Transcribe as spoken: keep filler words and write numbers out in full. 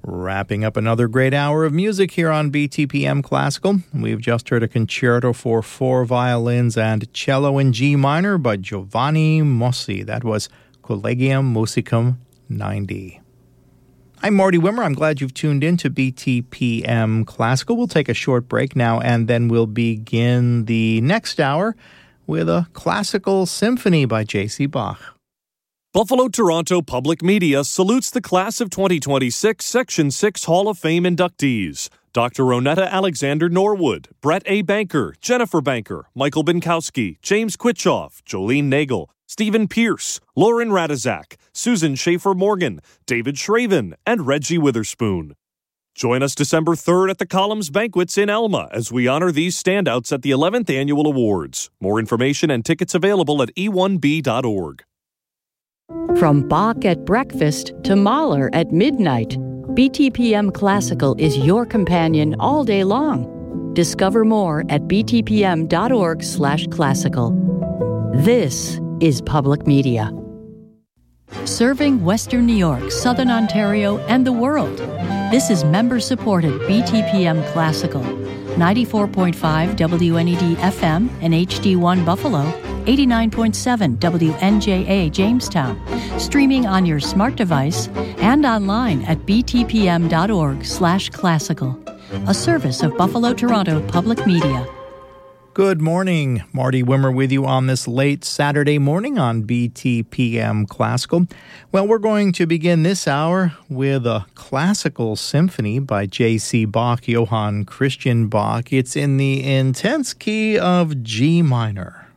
Wrapping up another great hour of music here on B T P M Classical. We've just heard a concerto for four violins and cello in G minor by Giovanni Mossi. That was Collegium Musicum ninety. I'm Marty Wimmer. I'm glad you've tuned in to B T P M Classical. We'll take a short break now, and then we'll begin the next hour with a classical symphony by J C Bach. Buffalo Toronto Public Media salutes the class of twenty twenty-six Section six Hall of Fame inductees. Doctor Ronetta Alexander Norwood, Brett A. Banker, Jennifer Banker, Michael Binkowski, James Quitchoff, Jolene Nagel, Stephen Pierce, Lauren Radizak, Susan Schaefer-Morgan, David Shraven, and Reggie Witherspoon. Join us December third at the Columns Banquets in Elma as we honor these standouts at the eleventh Annual Awards. More information and tickets available at e one b dot org. From Bach at breakfast to Mahler at midnight, B T P M Classical is your companion all day long. Discover more at b t p m dot org slash classical. This is Public Media. Serving Western New York, Southern Ontario, and the world. This is member-supported B T P M Classical. ninety-four point five W N E D F M and H D one Buffalo, eighty-nine point seven W N J A Jamestown. Streaming on your smart device and online at b t p m dot org slash classical. A service of Buffalo Toronto Public Media. Good morning. Marty Wimmer with you on this late Saturday morning on B T P M Classical. Well, we're going to begin this hour with a classical symphony by J C Bach, Johann Christian Bach. It's in the intense key of G minor.